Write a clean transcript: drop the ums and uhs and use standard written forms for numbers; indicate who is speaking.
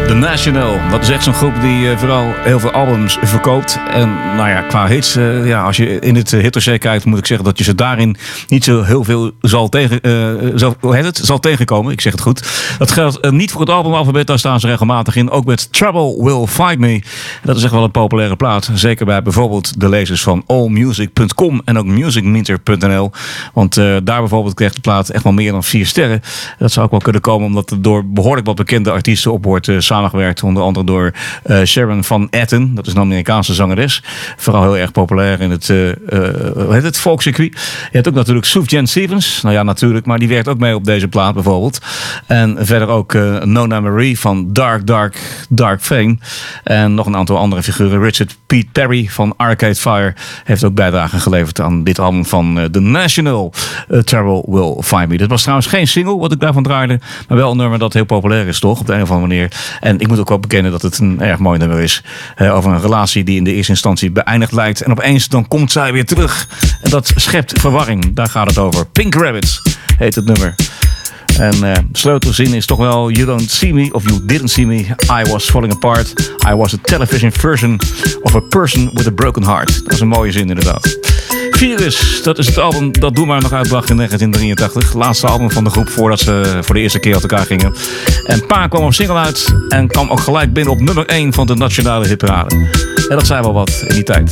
Speaker 1: The National, dat is echt zo'n groep die vooral heel veel albums verkoopt. En nou ja, qua hits, als je in het hitdossier kijkt, moet ik zeggen dat je ze daarin niet zo heel veel zal tegenkomen. Ik zeg het goed. Dat geldt niet voor het albumalfabet, daar staan ze regelmatig in. Ook met Trouble Will Find Me. Dat is echt wel een populaire plaat. Zeker bij bijvoorbeeld de lezers van allmusic.com en ook musicmeter.nl. Want daar bijvoorbeeld krijgt de plaat echt wel meer dan 4 sterren. Dat zou ook wel kunnen komen omdat het door behoorlijk wat bekende artiesten op wordt samengewerkt. Onder andere door Sharon Van Etten. Dat is een Amerikaanse zangeres. Vooral heel erg populair in het folkcircuit. Je hebt ook natuurlijk Sufjan Stevens. Nou ja, natuurlijk. Maar die werkt ook mee op deze plaat bijvoorbeeld. En verder ook Nona Marie van Dark Fame. En nog een aantal andere figuren. Richard Pete Perry van Arcade Fire heeft ook bijdrage geleverd aan dit album van The National. Trouble Will Find Me. Dit was trouwens geen single wat ik daarvan draaide. Maar wel een nummer dat heel populair is, toch? Op de een of andere manier. En ik moet ook wel bekennen dat het een erg mooi nummer is. Over een relatie die in de eerste instantie beëindigd lijkt. En opeens dan komt zij weer terug. En dat schept verwarring. Daar gaat het over. Pink Rabbits heet het nummer. En de sleutelzin is toch wel: You don't see me, of you didn't see me. I was falling apart. I was a television version of a person with a broken heart. Dat is een mooie zin inderdaad. Virus, dat is het album dat Doe Maar nog uitbracht in 1983. Laatste album van de groep voordat ze voor de eerste keer uit elkaar gingen. En Pa kwam op single uit en kwam ook gelijk binnen op nummer 1 van de nationale hitparade. En dat zei wel wat in die tijd.